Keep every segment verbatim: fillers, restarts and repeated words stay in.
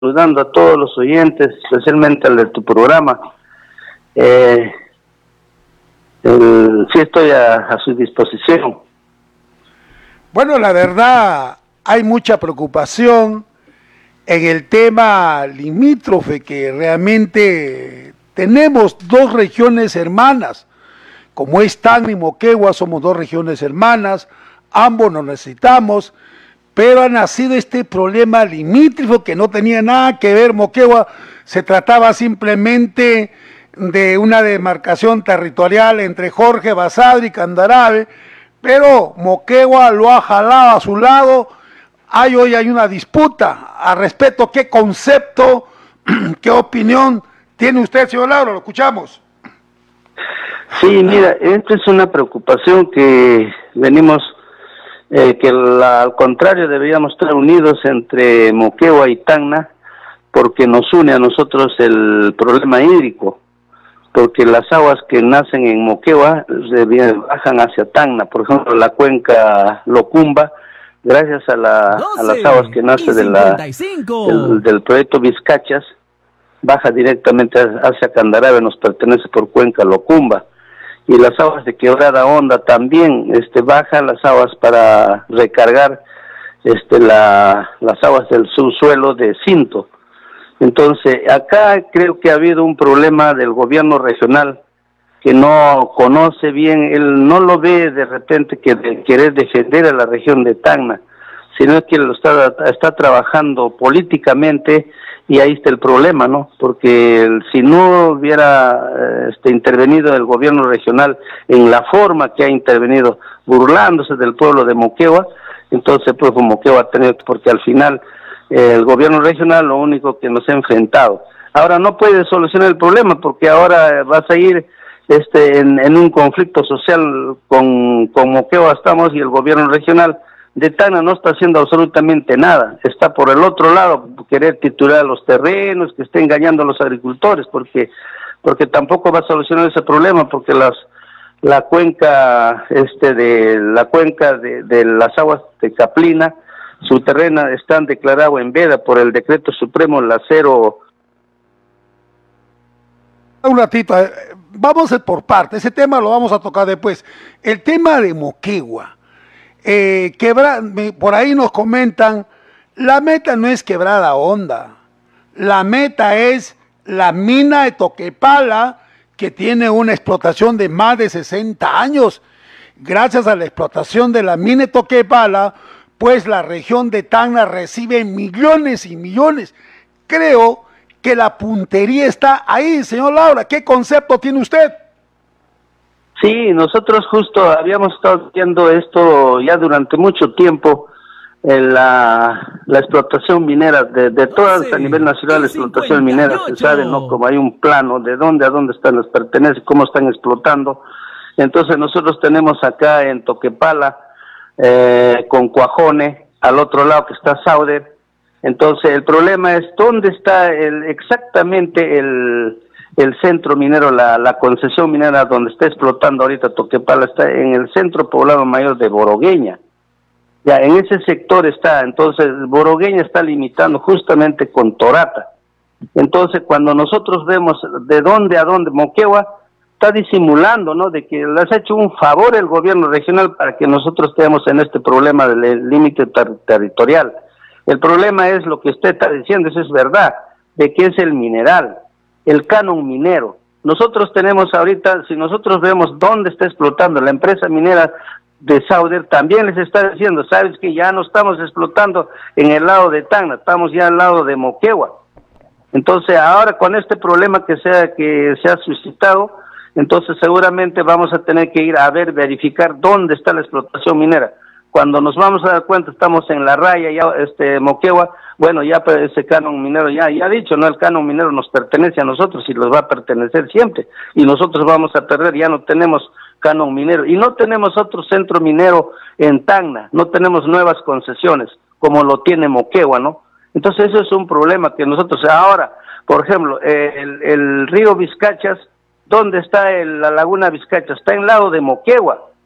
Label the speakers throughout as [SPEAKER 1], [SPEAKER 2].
[SPEAKER 1] saludando a todos los oyentes, especialmente al de tu programa. Eh, el, sí estoy a, a su disposición.
[SPEAKER 2] Bueno, la verdad, hay mucha preocupación en el tema limítrofe, que realmente tenemos dos regiones hermanas, como es Tacna y Moquegua, somos dos regiones hermanas, ambos nos necesitamos, pero ha nacido este problema limítrofe que no tenía nada que ver. Moquegua se trataba simplemente de una demarcación territorial entre Jorge Basadre y Candarave, pero Moquegua lo ha jalado a su lado. Hay hoy hay una disputa al respecto. ¿Qué concepto, qué opinión tiene usted, señor Lauro? Lo escuchamos.
[SPEAKER 1] Sí, mira, esta es una preocupación que venimos, eh, que la, al contrario deberíamos estar unidos entre Moquegua y Tacna, porque nos une a nosotros el problema hídrico, porque las aguas que nacen en Moquegua se bajan hacia Tacna, por ejemplo la cuenca Locumba, gracias a, la, a las aguas que nacen de la, del, del proyecto Vizcachas, baja directamente hacia Candarave, nos pertenece por cuenca Locumba. Y las aguas de Quebrada Honda también este, bajan las aguas para recargar este, la, las aguas del subsuelo de Cinto. Entonces, acá creo que ha habido un problema del gobierno regional que no conoce bien, él no lo ve de repente que de querer defender a la región de Tacna, sino que lo está, está trabajando políticamente, y ahí está el problema, ¿no? Porque el, si no hubiera este, intervenido el gobierno regional en la forma que ha intervenido, burlándose del pueblo de Moquegua, entonces pues Moquegua ha tenido, porque al final eh, el gobierno regional lo único que nos ha enfrentado. Ahora no puede solucionar el problema, porque ahora va a seguir este, en, en un conflicto social con, con Moquegua estamos, y el gobierno regional de Tacna no está haciendo absolutamente nada, está por el otro lado, querer titular los terrenos, que esté engañando a los agricultores, porque porque tampoco va a solucionar ese problema, porque las la cuenca este de la cuenca de, de las aguas de Caplina, su terreno están declarado en veda por el decreto supremo la cero.
[SPEAKER 2] Un ratito, vamos por parte, ese tema lo vamos a tocar después. El tema de Moquegua. Eh, quebra, por ahí nos comentan, la meta no es Quebrada Honda, la meta es la mina de Toquepala, que tiene una explotación de más de sesenta años. Gracias a la explotación de la mina de Toquepala, pues la región de Tacna recibe millones y millones. Creo que la puntería está ahí, señor Laura. ¿Qué concepto tiene usted?
[SPEAKER 1] Sí, nosotros justo habíamos estado viendo esto ya durante mucho tiempo, en la, la explotación minera, de, de todas sí, a nivel nacional, la explotación minera, se sabe, ¿no? Como hay un plano de dónde a dónde están, les pertenece, cómo están explotando. Entonces nosotros tenemos acá en Toquepala, eh, con Cuajone, al otro lado que está Sauder. Entonces el problema es dónde está el, exactamente el... el centro minero, la, la concesión minera donde está explotando ahorita Toquepala, está en el centro poblado mayor de Borogueña. Ya, en ese sector está, entonces Borogueña está limitando justamente con Torata. Entonces, cuando nosotros vemos de dónde a dónde, Moquegua está disimulando, ¿no?, de que les ha hecho un favor el gobierno regional para que nosotros estemos en este problema del límite ter territorial. El problema es lo que usted está diciendo, eso es verdad, de que es el mineral, el canon minero. Nosotros tenemos ahorita, si nosotros vemos dónde está explotando la empresa minera de Sauder, también les está diciendo, sabes que ya no estamos explotando en el lado de Tacna, estamos ya al lado de Moquegua. Entonces ahora con este problema que sea que se ha suscitado, entonces seguramente vamos a tener que ir a ver, verificar dónde está la explotación minera. Cuando nos vamos a dar cuenta, estamos en la raya, ya este Moquegua, bueno, ya ese canon minero, ya ya ha dicho, no, el canon minero nos pertenece a nosotros y nos va a pertenecer siempre, y nosotros vamos a perder, ya no tenemos canon minero, y no tenemos otro centro minero en Tacna, no tenemos nuevas concesiones, como lo tiene Moquegua, ¿no? Entonces eso es un problema que nosotros, ahora, por ejemplo, eh, el, el río Vizcachas, ¿dónde está el, la laguna Vizcachas? Está en lado de Moquegua.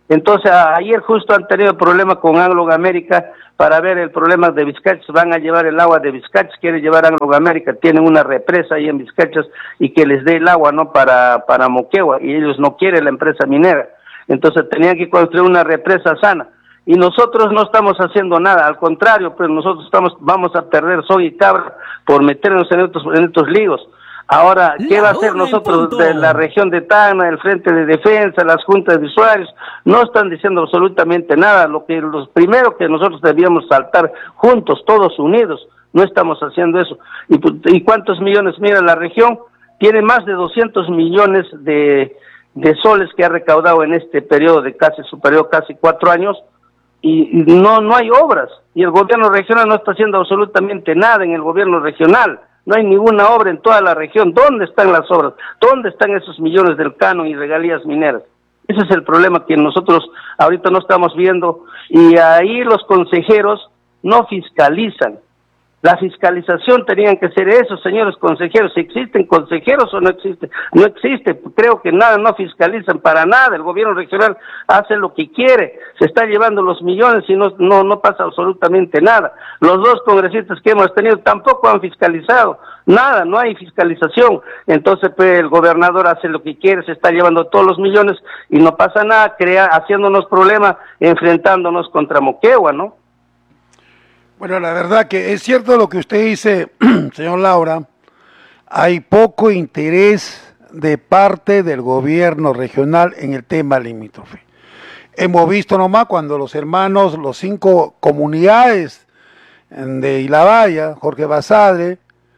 [SPEAKER 1] Entonces, ayer justo han tenido problemas con Anglo América para ver el problema de Vizcachas. Van a llevar el agua de Vizcachas, quiere llevar Anglo América, tienen una represa ahí en Vizcachas y que les dé el agua, ¿no? Para, para Moquegua, y ellos no quieren la empresa minera. Entonces tenían que construir una represa sana. Y nosotros no estamos haciendo nada, al contrario, pues nosotros estamos, vamos a perder soy y cabra por meternos en estos, en estos líos. Ahora, ¿qué
[SPEAKER 3] La
[SPEAKER 1] va a hacer nosotros de la región de Tacna, el Frente de Defensa, las juntas de usuarios? No están diciendo absolutamente nada. Lo que los primero que nosotros debíamos saltar juntos, todos unidos, no estamos haciendo eso. ¿Y, y cuántos millones? Mira, la región tiene más de doscientos millones de, de soles que ha recaudado en este periodo de casi, su periodo casi cuatro años, y, y no, no hay obras. Y el gobierno regional no está haciendo absolutamente nada en el gobierno regional. No hay ninguna obra en toda la región. ¿Dónde están las obras? ¿Dónde están esos millones del canon y regalías mineras? Ese es el problema que nosotros ahorita no estamos viendo. Y ahí los consejeros no fiscalizan. La fiscalización tenían que ser esos señores consejeros. Si existen consejeros o no existen. No existe. Creo que nada, no fiscalizan para nada. El gobierno regional hace lo que quiere. Se está llevando los millones y no, no, no pasa absolutamente nada. Los dos congresistas que hemos tenido tampoco han fiscalizado. Nada, no hay fiscalización. Entonces pues, el gobernador hace lo que quiere, se está llevando todos los millones y no pasa nada, crea, haciéndonos problemas, enfrentándonos contra Moquegua, ¿no?
[SPEAKER 2] Bueno, la verdad que es cierto lo que usted dice, señor Laura, hay poco interés de parte del gobierno regional en el tema limítrofe. Hemos visto nomás cuando los hermanos, los cinco comunidades de Ilabaya, Jorge Basadre,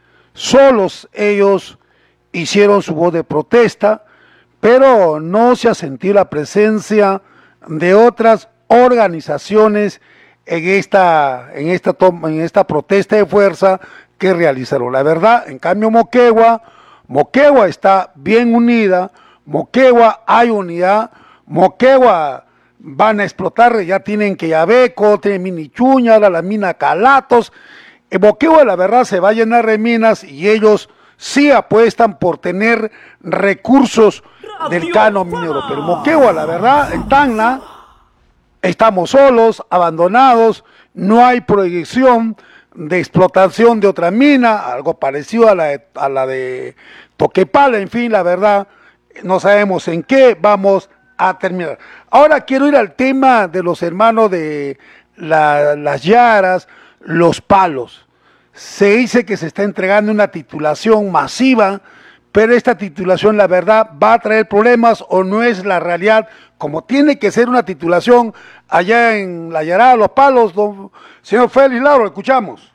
[SPEAKER 2] solos ellos hicieron su voz de protesta, pero no se ha sentido la presencia de otras organizaciones en esta, en esta toma, en esta protesta de fuerza que realizaron. La verdad, en cambio Moquegua, Moquegua está bien unida, Moquegua hay unidad, Moquegua van a explotar, ya tienen Queyabeco, tienen Minichuña, la, la mina Calatos. En Moquegua la verdad se va a llenar de minas y ellos sí apuestan por tener recursos del canon minero, pero Moquegua la verdad, en Tacna, estamos solos, abandonados, no hay proyección de explotación de otra mina, algo parecido a la de, a la de Toquepala, en fin, la verdad, no sabemos en qué vamos a terminar. Ahora quiero ir al tema de los hermanos de la, las Yaras, los Palos. Se dice que se está entregando una titulación masiva, pero esta titulación, la verdad, va a traer problemas o no es la realidad, como tiene que ser una titulación allá en la Yarada, Los Palos. Don, señor Félix Lauro, escuchamos.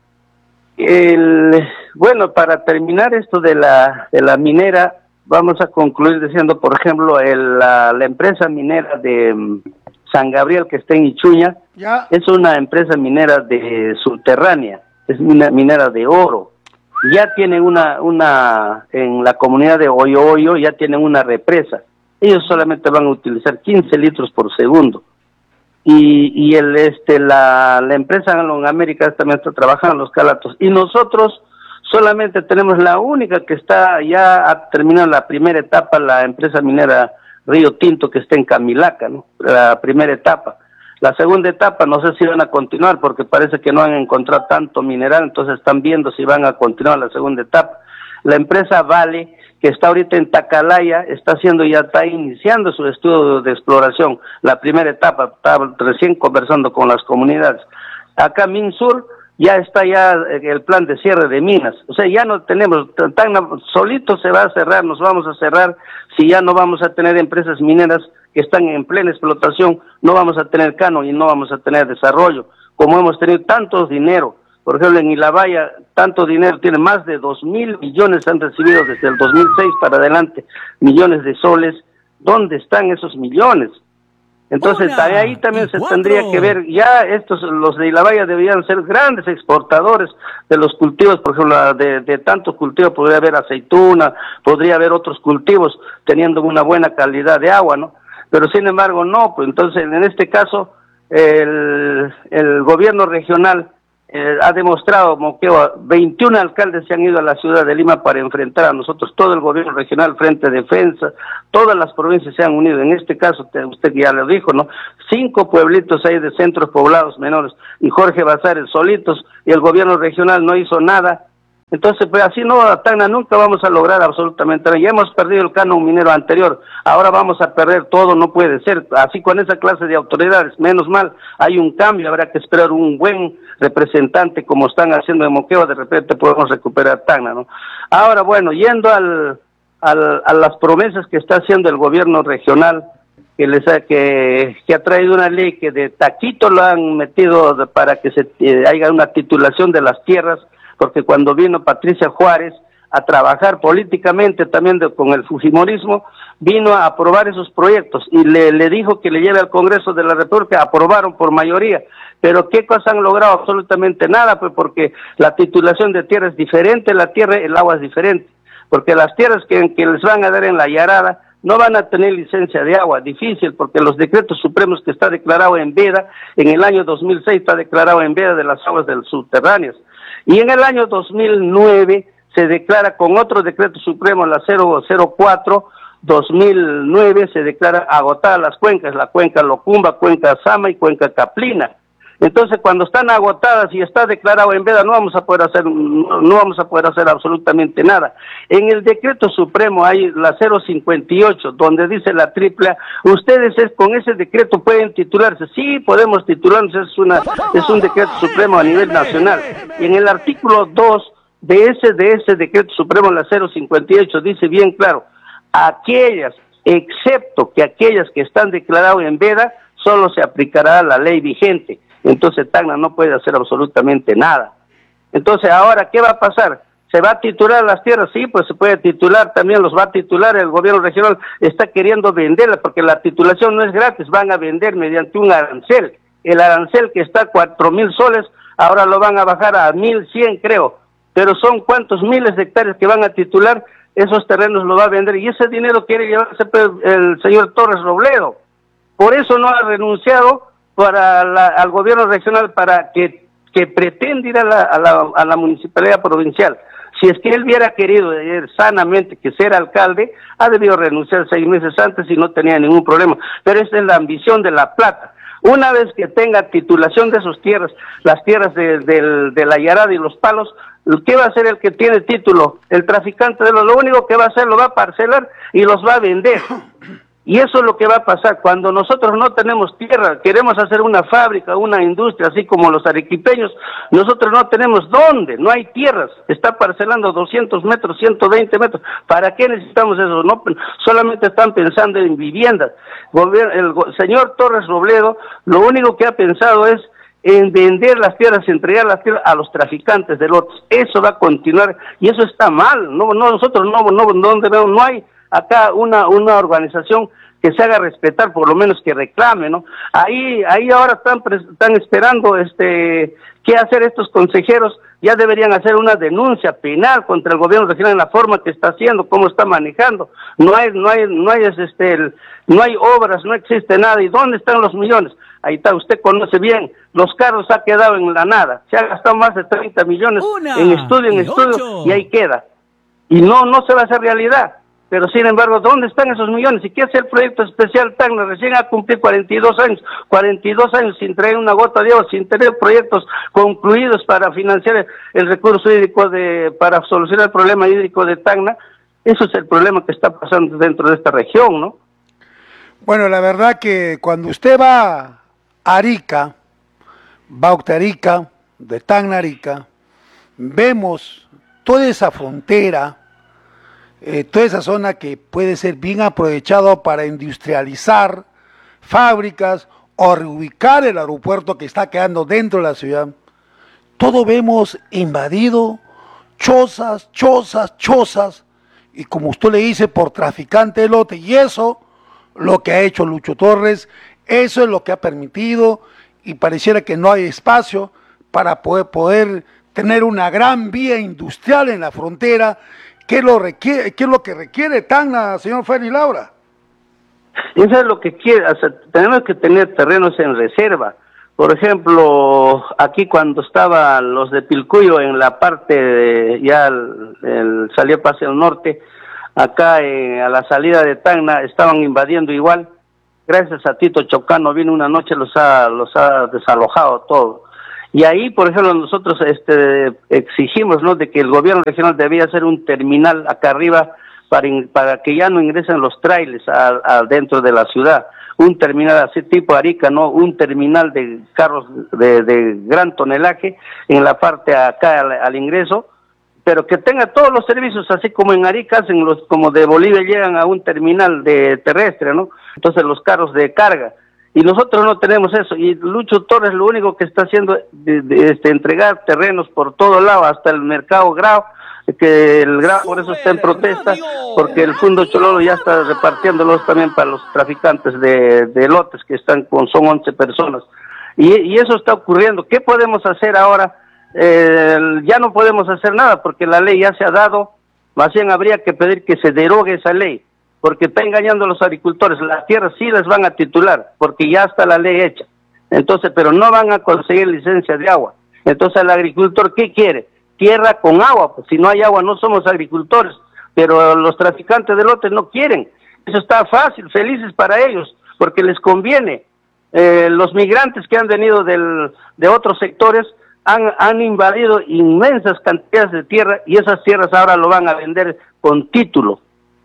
[SPEAKER 1] El, bueno, para terminar esto de la, de la minera, vamos a concluir diciendo, por ejemplo, el, la, la empresa minera de um, San Gabriel, que está en Ichuña, ya. Es una empresa minera de subterránea, es mina, minera de oro. Ya tienen una, una, en la comunidad de Hoyo Hoyo, ya tienen una represa. Ellos solamente van a utilizar quince litros por segundo. Y, y el, este, la, la empresa Anglo América también está trabajando en los Calatos. Y nosotros solamente tenemos la única que está, ya ha terminado la primera etapa, la empresa minera Río Tinto, que está en Camilaca, ¿no? La primera etapa. La segunda etapa no sé si van a continuar porque parece que no han encontrado tanto mineral, entonces están viendo si van a continuar la segunda etapa. La empresa Vale, que está ahorita en Tacalaya, está haciendo, ya está iniciando su estudio de exploración, la primera etapa, está recién conversando con las comunidades. Acá Minsur ya está ya el plan de cierre de minas, o sea, ya no tenemos, tan solito se va a cerrar, nos vamos a cerrar, si ya no vamos a tener empresas mineras que están en plena explotación, no vamos a tener canon y no vamos a tener desarrollo, como hemos tenido tanto dinero, por ejemplo en Ilabaya, tanto dinero, tiene más de dos mil millones han recibido desde el dos mil seis para adelante, millones de soles, ¿dónde están esos millones? Entonces Hola, ahí también se cuatro. tendría que ver, ya estos, los de Ilabaya deberían ser grandes exportadores de los cultivos, por ejemplo, de, de tantos cultivos, podría haber aceituna, podría haber otros cultivos teniendo una buena calidad de agua, ¿no? Pero sin embargo no, pues entonces en este caso el, el gobierno regional eh, ha demostrado Moquegua, veintiún alcaldes se han ido a la ciudad de Lima para enfrentar a nosotros, todo el gobierno regional, Frente Defensa, todas las provincias se han unido, en este caso, usted ya lo dijo, ¿no? Cinco pueblitos ahí de centros poblados menores, y Jorge Bazares solitos, y el gobierno regional no hizo nada. Entonces, pues así no, Tacna, nunca vamos a lograr absolutamente nada. Ya hemos perdido el canon minero anterior, ahora vamos a perder todo, no puede ser. Así con esa clase de autoridades, menos mal, hay un cambio, habrá que esperar un buen representante como están haciendo en Moquegua, de repente podemos recuperar Tacna, ¿no? Ahora, bueno, yendo al, al, a las promesas que está haciendo el gobierno regional, que les ha, que, que ha traído una ley que de taquito lo han metido de, para que se eh, haya una titulación de las tierras, porque cuando vino Patricia Juárez a trabajar políticamente también de, con el fujimorismo, vino a aprobar esos proyectos y le, le dijo que le lleve al Congreso de la República, aprobaron por mayoría, pero ¿qué cosa han logrado? Absolutamente nada, pues porque la titulación de tierra es diferente, la tierra, el agua es diferente, porque las tierras que, que les van a dar en la Yarada no van a tener licencia de agua, difícil, porque los decretos supremos que está declarado en veda, en el año dos mil seis está declarado en veda de las aguas del subterráneas. Y en el año dos mil nueve se declara con otro decreto supremo, la cero cero cuatro dos mil nueve, se declara agotadas las cuencas, la cuenca Locumba, cuenca Sama y cuenca Caplina. Entonces, cuando están agotadas y está declarado en veda, no vamos a poder hacer, no, no vamos a poder hacer absolutamente nada. En el decreto supremo hay la cero cincuenta y ocho, donde dice la triple A, ustedes es, con ese decreto pueden titularse. Sí, podemos titularnos, es una, es un decreto supremo a nivel nacional. Y en el artículo dos de ese, de ese decreto supremo, la cero cincuenta y ocho, dice bien claro, aquellas, excepto que aquellas que están declaradas en veda, solo se aplicará la ley vigente. Entonces Tacna no puede hacer absolutamente nada. Entonces, ahora, ¿qué va a pasar? ¿Se va a titular las tierras? Sí, pues se puede titular, también los va a titular, el gobierno regional está queriendo venderlas, porque la titulación no es gratis, van a vender mediante un arancel. El arancel que está a cuatro mil soles, ahora lo van a bajar a mil cien, creo, pero son cuántos miles de hectáreas que van a titular, esos terrenos lo va a vender, y ese dinero quiere llevarse el señor Torres Robledo. Por eso no ha renunciado para la, al gobierno regional, para que, que pretende ir a la, a, la, a la municipalidad provincial. Si es que él hubiera querido eh, sanamente que ser alcalde, ha debido renunciar seis meses antes y no tenía ningún problema. Pero esa es la ambición de La Plata. Una vez que tenga titulación de sus tierras, las tierras de, de, de la Yarada y los Palos, ¿qué va a hacer el que tiene título? El traficante de los, lo único que va a hacer, lo va a parcelar y los va a vender. Y eso es lo que va a pasar cuando nosotros no tenemos tierra, queremos hacer una fábrica, una industria, así como los arequipeños, nosotros no tenemos dónde, no hay tierras, está parcelando doscientos metros, ciento veinte metros, ¿para qué necesitamos eso? No, solamente están pensando en viviendas. El señor Torres Robledo lo único que ha pensado es en vender las tierras, entregar las tierras a los traficantes de lotes. Eso va a continuar y eso está mal. No, no nosotros no, no, no debemos, no hay acá una una organización que se haga respetar, por lo menos que reclame, ¿no? Ahí ahí ahora están están esperando este qué hacer estos consejeros. Ya deberían hacer una denuncia penal contra el gobierno regional en la forma que está haciendo, cómo está manejando. No hay no hay no hay este el, no hay obras, no existe nada. ¿Y dónde están los millones? Ahí está, usted conoce bien, los carros ha quedado en la nada. Se ha gastado más de treinta millones Una, en estudio, en estudio, ocho. Y ahí queda. Y no no se va a hacer realidad. Pero sin embargo, ¿dónde están esos millones? ¿Y qué hace el proyecto especial Tacna? Recién ha cumplido cuarenta y dos años, cuarenta y dos años sin traer una gota de agua, sin tener proyectos concluidos para financiar el, el recurso hídrico, de para solucionar el problema hídrico de Tacna. Eso es el problema que está pasando dentro de esta región, ¿no?
[SPEAKER 2] Bueno, la verdad que cuando usted va a Arica, va a Octarica, de Tacna a Arica, vemos toda esa frontera, Eh, toda esa zona que puede ser bien aprovechado para industrializar fábricas o reubicar el aeropuerto que está quedando dentro de la ciudad. Todo vemos invadido, chozas, chozas, chozas, y como usted le dice, por traficante de lote. Y eso, lo que ha hecho Lucho Torres, eso es lo que ha permitido, y pareciera que no hay espacio para poder, poder tener una gran vía industrial en la frontera. ¿Qué es lo, requiere, ¿Qué es lo que requiere Tacna, señor Félix Laura?
[SPEAKER 1] Eso es lo que quiere, o sea, tenemos que tener terrenos en reserva, Por ejemplo, aquí cuando estaban los de Pilcuyo en la parte, de, ya el, el, salió hacia el norte, acá eh, a la salida de Tacna estaban invadiendo igual. Gracias a Tito Chocano vino una noche, los ha, los ha desalojado todo. Y ahí, por ejemplo, nosotros este, exigimos, ¿no?, de que el gobierno regional debía hacer un terminal acá arriba para, in, para que ya no ingresen los trailers a, a dentro de la ciudad. Un terminal así tipo Arica, ¿no? Un terminal de carros de, de gran tonelaje en la parte acá al, al ingreso, pero que tenga todos los servicios, así como en Arica, hacen los, como de Bolivia llegan a un terminal de terrestre, ¿no? Entonces los carros de carga. Y nosotros no tenemos eso. Y Lucho Torres lo único que está haciendo es de, de, este, entregar terrenos por todo lado, hasta el mercado Grau, que el Grau por eso está en protesta, porque el Fundo Chololo ya está repartiéndolos también para los traficantes de, de lotes, que están con, son once personas. Y, y eso está ocurriendo. ¿Qué podemos hacer ahora? Eh, ya no podemos hacer nada, porque la ley ya se ha dado, más bien habría que pedir que se derogue esa ley, porque está engañando a los agricultores. Las tierras sí las van a titular, porque ya está la ley hecha. Entonces, pero no van a conseguir licencia de agua. Entonces, el agricultor, ¿qué quiere? Tierra con agua. Pues si no hay agua, no somos agricultores. Pero los traficantes de lotes no quieren. Eso está fácil, felices para ellos, porque les conviene. Eh, los migrantes que han venido del, de otros sectores han, han invadido inmensas cantidades de tierra, y esas tierras ahora lo van a vender con título.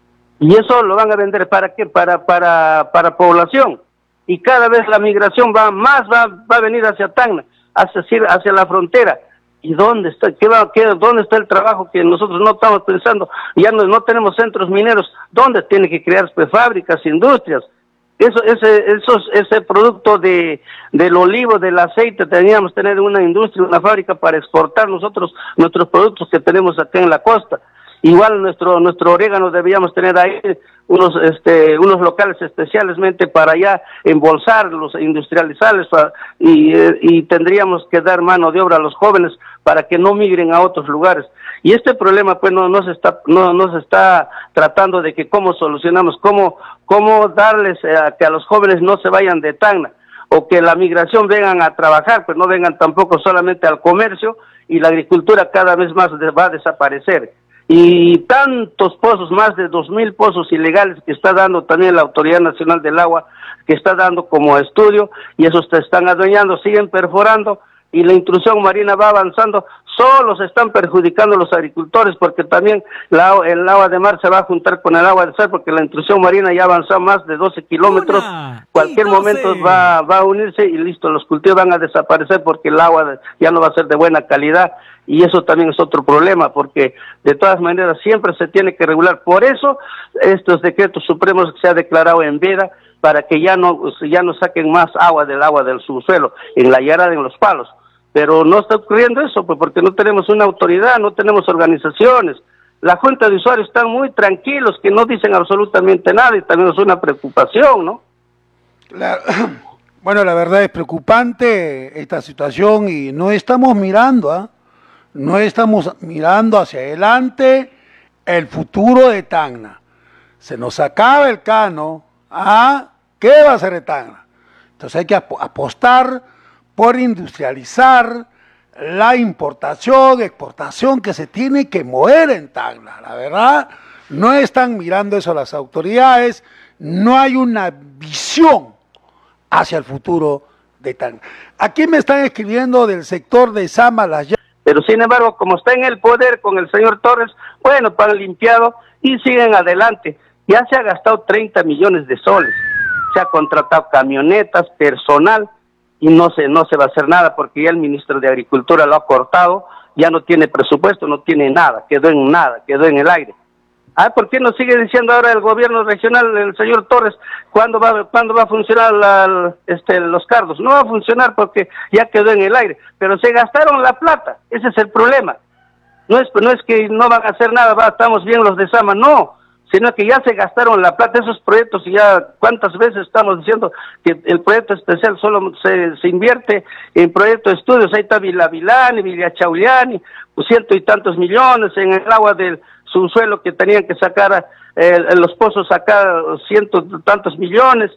[SPEAKER 1] Y eso lo van a vender ¿para qué? Para para para población. Y cada vez la migración va más, va va a venir hacia Tacna, hacia hacia la frontera. ¿Y dónde está qué va qué dónde está el trabajo que nosotros no estamos pensando? Ya no, no tenemos centros mineros. ¿Dónde tiene que crearse pues, fábricas, industrias? Eso ese esos ese producto de del olivo, del aceite, teníamos que tener una industria, una fábrica para exportar nosotros nuestros productos que tenemos acá en la costa. Igual nuestro nuestro orégano debíamos tener ahí unos este unos locales especialmente para ya embolsarlos, industrializarlos, para, y, y tendríamos que dar mano de obra a los jóvenes para que no migren a otros lugares. Y este problema pues no, no se está no, no se está tratando de que cómo solucionamos, cómo cómo darles a que a los jóvenes no se vayan de Tacna, o que la migración vengan a trabajar, pues no vengan tampoco solamente al comercio, y la agricultura cada vez más va a desaparecer. Y tantos pozos, más de dos mil pozos ilegales que está dando también la Autoridad Nacional del Agua, que está dando como estudio, y esos se están adueñando, siguen perforando, y la intrusión marina va avanzando. Solo se están perjudicando los agricultores, porque también la, el agua de mar se va a juntar con el agua del sal, porque la intrusión marina ya avanzó más de doce kilómetros, Una, cualquier momento va, va a unirse y listo, los cultivos van a desaparecer porque el agua de, ya no va a ser de buena calidad, y eso también es otro problema, porque de todas maneras siempre se tiene que regular. Por eso estos decretos supremos se ha declarado en veda, para que ya no ya no saquen más agua del agua del subsuelo, en la yarada, en los palos. Pero no está ocurriendo eso, pues porque no tenemos una autoridad, no tenemos organizaciones. La Junta de Usuarios están muy tranquilos, que no dicen absolutamente nada, y también es una preocupación, ¿no?
[SPEAKER 2] Claro. Bueno, la verdad es preocupante esta situación, y no estamos mirando, ¿ah? ¿eh? No estamos mirando hacia adelante el futuro de Tacna. Se nos acaba el cano, ¿ah? ¿Qué va a hacer de Tacna? Entonces hay que ap apostar por industrializar la importación, exportación, que se tiene que mover en Tacna. La verdad, no están mirando eso las autoridades, no hay una visión hacia el futuro de Tacna. Aquí me están escribiendo del sector de Samalas.
[SPEAKER 1] Pero sin embargo, como está en el poder con el señor Torres, bueno, para limpiado, y siguen adelante. Ya se ha gastado treinta millones de soles, se ha contratado camionetas, personal, y no se, no se va a hacer nada, porque ya el ministro de Agricultura lo ha cortado, ya no tiene presupuesto, no tiene nada, quedó en nada, quedó en el aire. Ah, ¿por qué no sigue diciendo ahora el gobierno regional, el señor Torres, cuándo va, cuándo va a funcionar la, este, los cargos? No va a funcionar porque ya quedó en el aire, pero se gastaron la plata, ese es el problema. No es, no es que no van a hacer nada, va, estamos bien los de Sama, no, sino que ya se gastaron la plata, esos proyectos, y ya cuántas veces estamos diciendo que el proyecto especial solo se, se invierte en proyectos de estudios. Ahí está Vilavilani, Villachauliani, pues ciento y tantos millones, en el agua del subsuelo que tenían que sacar, eh, en los pozos sacar ciento y tantos millones,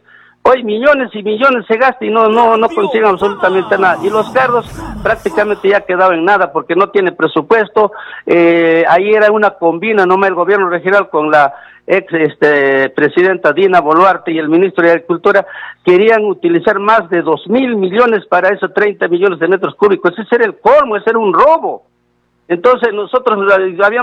[SPEAKER 1] Hoy millones y millones se gastan y no no no consiguen absolutamente nada. Y los carros prácticamente ya quedaron en nada porque no tiene presupuesto. Eh, ahí era una combina, nomás el gobierno regional con la ex este, presidenta Dina Boluarte y el ministro de Agricultura querían utilizar más de dos mil millones para esos treinta millones de metros cúbicos. Ese era el colmo, ese era un robo. Entonces nosotros habíamos